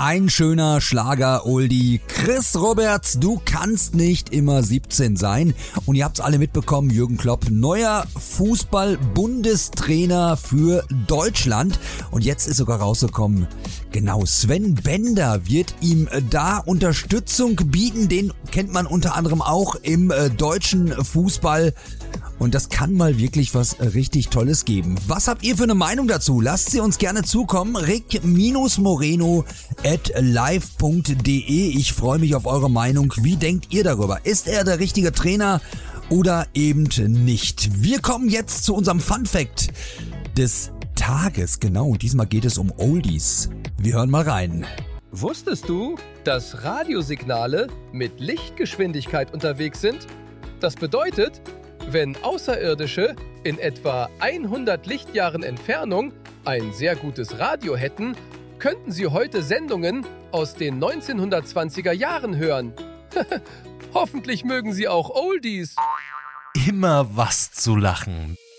Ein schöner Schlager-Oldie. Chris Roberts, du kannst nicht immer 17 sein. Und ihr habt's alle mitbekommen, Jürgen Klopp, neuer Fußball-Bundestrainer für Deutschland. Und jetzt ist sogar rausgekommen, genau, Sven Bender wird ihm da Unterstützung bieten. Den kennt man unter anderem auch im deutschen Fußball. Und das kann mal wirklich was richtig Tolles geben. Was habt ihr für eine Meinung dazu? Lasst sie uns gerne zukommen. rick-moreno@live.de. Ich freue mich auf eure Meinung. Wie denkt ihr darüber? Ist er der richtige Trainer oder eben nicht? Wir kommen jetzt zu unserem Fun-Fact des Tages. Genau, und diesmal geht es um Oldies. Wir hören mal rein. Wusstest du, dass Radiosignale mit Lichtgeschwindigkeit unterwegs sind? Das bedeutet, wenn Außerirdische in etwa 100 Lichtjahren Entfernung ein sehr gutes Radio hätten, könnten sie heute Sendungen aus den 1920er Jahren hören. Hoffentlich mögen sie auch Oldies. Immer was zu lachen.